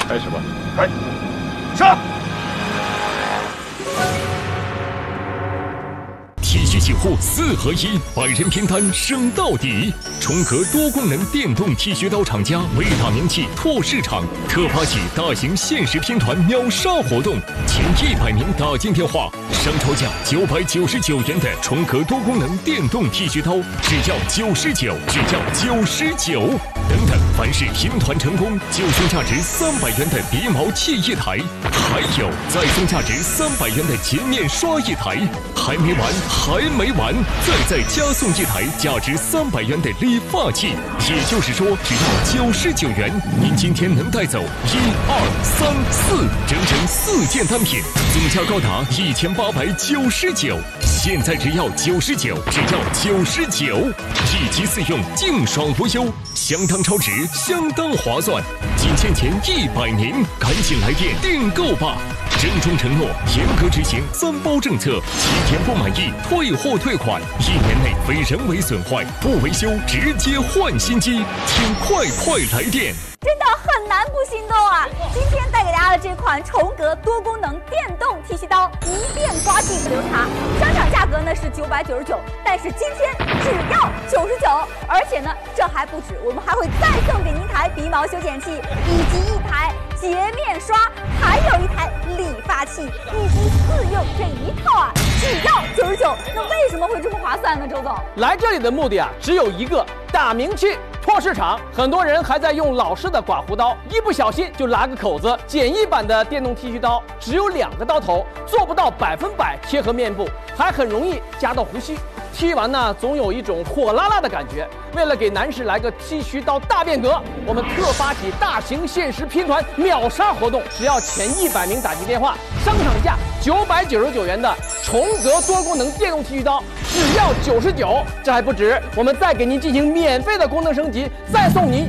开始吧。 开，上。 剃须洗护4合1，百人拼单升到底。重格多功能电动剃须刀厂家伟大名气拓市场特发起大型限时拼团秒杀活动，前100名打进电话，上超价999元的重格多功能电动剃须刀，只要99，只要99。等等，凡是拼团成功，就送价值300元的鼻毛器1台，还有再送价值300元的洁面刷1台。还没完，还没完，再加送1台价值300元的理发器。也就是说，只要99元，您今天能带走1、2、3、4，整整4件单品，总价高达1899。现在只要99，只要99，1机4用，净爽无忧，相当超值，相当划算。仅限前100名，赶紧来电订购吧！郑重承诺，严格执行3包政策，7天不满意退货退款，1年内非人为损坏不维修直接换新机，请快来电！ 真的很难不心动啊！今天带给大家的这款重格多功能电动剃须刀，一遍刮剃不留茶，商场价格呢是999，但是今天只要99，而且呢这还不止，我们还会再送给您一台鼻毛修剪器，以及1台洁面刷，还有1台理发器，1机4用这一套啊，只要99。那为什么会这么划算呢？周总， 来这里的目的啊，只有一个，打名气。拓市场，很多人还在用老式的刮胡刀，一不小心就拉个口子。简易版的电动剃须刀只有2个刀头，做不到100%贴合面部，还很容易夹到胡须。剃完呢，总有一种火辣辣的感觉。为了给男士来个剃须刀大变革，我们特发起大型限时拼团秒杀活动，只要前100名打进电话，商场价999元的重格多功能电动剃须刀，只要99。这还不止，我们再给您进行免费的功能升级，再送您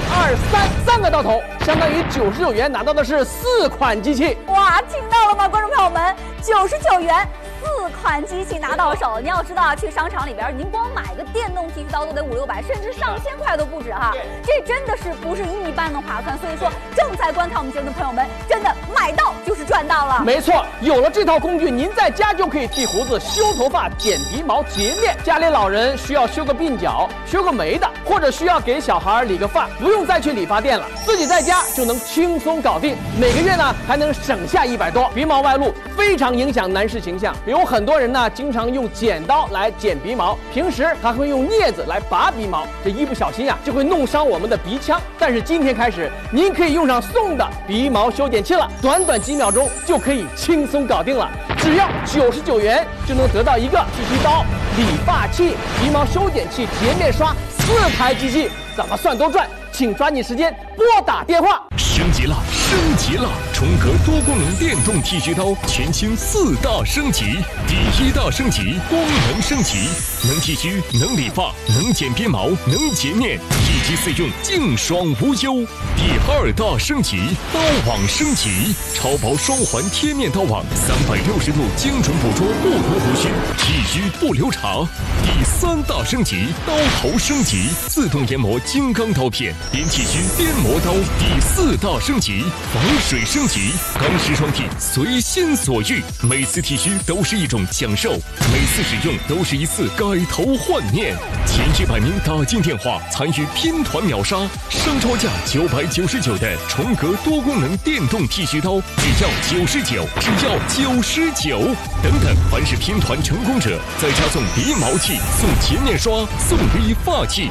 1、2、3个刀头，相当于99元拿到的是4款机器。 哇，听到了吗，观众朋友们？99元。4款机器拿到手，你要知道啊，去商场里边，您光买个电动剃须刀都得500、600，甚至上千块都不止哈。这真的是不是一般的划算。所以说，正在观看我们节目的朋友们，真的买到就是赚到了。 没错，有了这套工具，您在家就可以剃胡子、修头发、剪鼻毛、洁面。家里老人需要修个鬓角、修个眉的，或者需要给小孩理个发，不用再去理发店了，自己在家就能轻松搞定。每个月呢还能省下100多。鼻毛外露非常影响男士形象。有很多人呢，经常用剪刀来剪鼻毛，平时还会用镊子来拔鼻毛，这一不小心啊，就会弄伤我们的鼻腔。但是今天开始，您可以用上送的鼻毛修剪器了，短短几秒钟就可以轻松搞定了。只要99元就能得到一个剃须刀、理发器、鼻毛修剪器、洁面刷4台机器，怎么算都赚。请抓紧时间拨打电话。 升级了，升级了！重格多功能电动剃须刀全新4大升级。第1大升级，功能升级，能剃须，能理发，能剪鼻毛，能洁面，1机4用，净爽无忧。第2大升级，刀网升级，超薄双环贴面刀网，360度精准捕捉不同胡须，剃须不留茶。第3大升级，刀头升级，自动研磨金刚刀片，边剃须边磨刀。第4大升级，防水升级，钢丝双剃，随心所欲，每次剃须都是一种享受，每次使用都是一次改头换面。前100名打进电话参与拼团秒杀，商超价999的重格多功能电动剃须刀，只要99，只要99。等等，凡是拼团成功者，再加送鼻毛器、送洁面刷、送理发器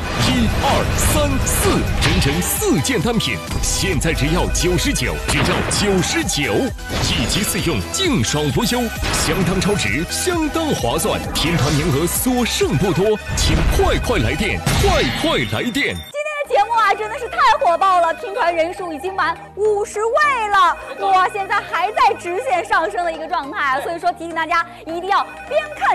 ，1、2、3、4，整整4件单品，现在只要99，只要99，1机4用，净爽无忧，相当超值，相当划算。拼团名额所剩不多，请快来电，快来电！ 节目啊，真的是太火爆了，拼团人数已经满50位了，哇，现在还在直线上升的一个状态，所以说提醒大家一定要边看